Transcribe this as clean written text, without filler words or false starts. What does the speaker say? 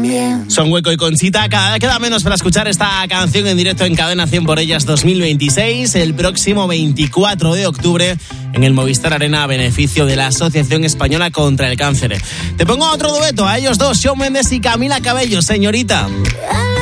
también. Son Hueco y Conchita. Cada vez queda menos para escuchar esta canción en directo en Cadena 100 por ellas 2026, el próximo 24 de octubre en el Movistar Arena a beneficio de la Asociación Española contra el Cáncer. Te pongo otro dueto a ellos dos, Shawn Mendes y Camila Cabello, Señorita.